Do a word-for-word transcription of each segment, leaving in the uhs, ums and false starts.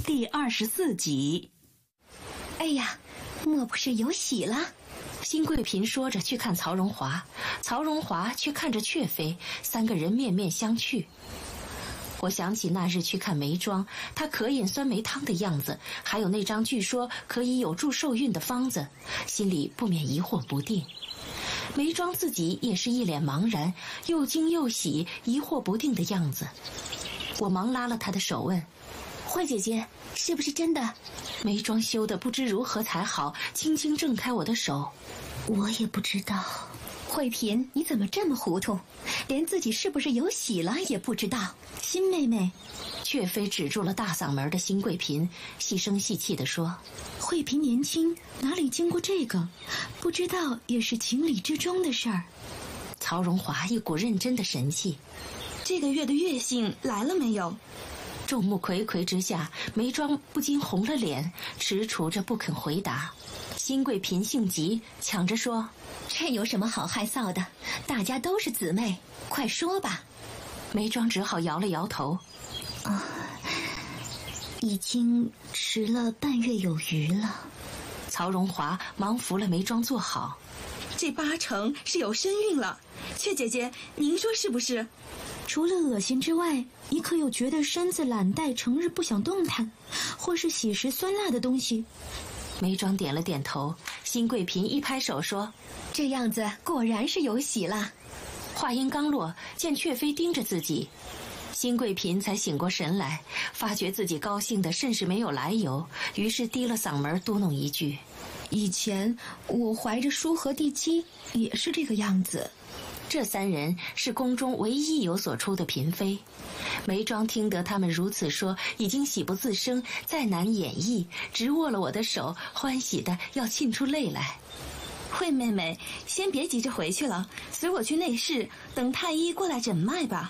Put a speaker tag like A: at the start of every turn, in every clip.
A: 第二十四集。
B: 哎呀，莫不是有喜了？
C: 新贵嫔说着去看曹荣华，曹荣华却看着雀妃，三个人面面相觑。我想起那日去看眉庄，她渴饮酸梅汤的样子，还有那张据说可以有助受孕的方子，心里不免疑惑不定。眉庄自己也是一脸茫然，又惊又喜，疑惑不定的样子。我忙拉了她的手问：
B: 慧姐姐，是不是真的？
C: 眉庄羞得不知如何才好，轻轻挣开我的手。
B: 我也不知道。慧嫔，你怎么这么糊涂，连自己是不是有喜了也不知道？新妹妹。
C: 雀妃止住了大嗓门的新贵嫔，细声细气地说：
D: 慧嫔年轻，哪里经过这个，不知道也是情理之中的事儿。
C: 曹荣华一股认真的神气。
A: 这个月的月信来了没有？
C: 众目睽睽之下，眉庄不禁红了脸，踟蹰着不肯回答。新贵嫔性急，抢着说：
B: 这有什么好害臊的，大家都是姊妹，快说吧。
C: 眉庄只好摇了摇头。
D: 啊，已经迟了半月有余了。
C: 曹荣华忙扶了眉庄坐好。
A: 这八成是有身孕了，雀姐姐，您说是不是？
D: 除了恶心之外，你可有觉得身子懒怠，成日不想动弹，或是喜食酸辣的东西？
C: 眉庄点了点头。新贵嫔一拍手说：
B: 这样子果然是有喜了。
C: 话音刚落，见雀妃盯着自己，新贵嫔才醒过神来，发觉自己高兴的甚是没有来由，于是低了嗓门嘟哝一句：
D: 以前我怀着叔和第七也是这个样子。
C: 这三人是宫中唯一有所出的嫔妃。眉庄听得他们如此说，已经喜不自胜，再难演绎，直握了我的手，欢喜的要沁出泪来。
A: 慧妹妹，先别急着回去了，随我去内室，等太医过来诊脉吧。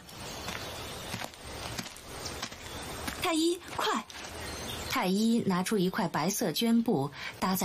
A: 太医，快！
C: 太医拿出一块白色绢布搭在